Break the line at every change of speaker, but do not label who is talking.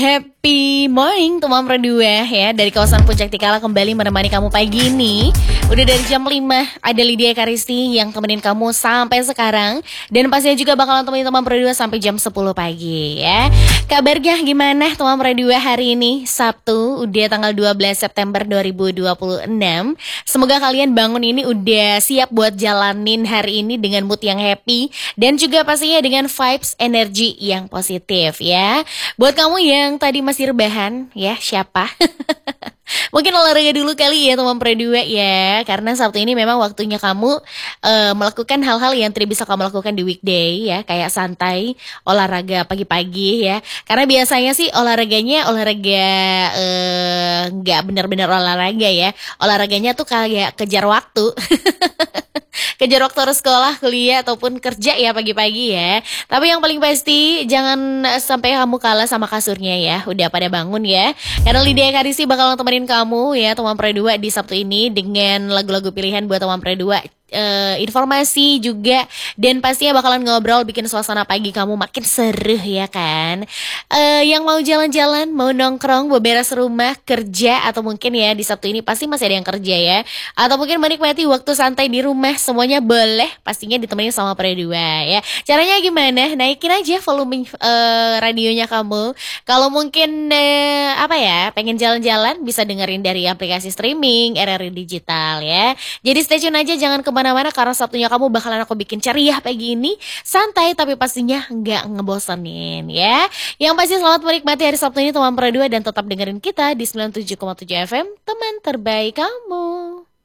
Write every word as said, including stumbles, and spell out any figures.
Happy morning teman berdua ya. Dari kawasan Puncak Tikala kembali menemani kamu pagi ini. Udah dari jam lima ada Lydia Karisti yang temenin kamu sampai sekarang. Dan pastinya juga bakalan temenin teman berdua sampai jam sepuluh pagi ya. Kabarnya gimana teman berdua hari ini? Sabtu udah tanggal dua belas September dua ribu dua puluh enam. Semoga kalian bangun ini udah siap buat jalanin hari ini dengan mood yang happy. Dan juga pastinya dengan vibes energi yang positif ya. Buat kamu yang tadi masih rebahan ya, siapa? Mungkin olahraga dulu kali ya teman berdua ya. Karena Sabtu ini memang waktunya kamu uh, melakukan hal-hal yang tidak bisa kamu lakukan di weekday ya. Kayak santai, olahraga pagi-pagi ya. Karena biasanya sih olahraganya olahraga uh, nggak benar-benar olahraga ya. Olahraganya tuh kayak kejar waktu. Kejar waktu harus sekolah, kuliah, ataupun kerja ya pagi-pagi ya. Tapi yang paling pasti jangan sampai kamu kalah sama kasurnya ya. Udah pada bangun ya. Karena Lydia Karisi bakal temenin kamu ya teman Predua di Sabtu ini dengan lagu-lagu pilihan buat teman Predua. Uh, informasi juga dan pastinya bakalan ngobrol bikin suasana pagi kamu makin seru ya kan. Uh, yang mau jalan-jalan, mau nongkrong, beberes rumah, kerja atau mungkin ya di Sabtu ini pasti masih ada yang kerja ya. Atau mungkin menikmati waktu santai di rumah, semuanya boleh pastinya ditemenin sama Predua ya. Caranya gimana? Naikin aja volume uh, radionya kamu. Kalau mungkin uh, apa ya, pengen jalan-jalan bisa dengerin dari aplikasi streaming R R I Digital ya. Jadi stay tune aja, jangan kemana mana-mana karena Sabtunya kamu bakalan aku bikin ceria pagi ini. Santai tapi pastinya nggak ngebosenin ya. Yang pasti selamat menikmati hari Sabtu ini teman Predua dan tetap dengerin kita di sembilan puluh tujuh koma tujuh F M, teman terbaik kamu.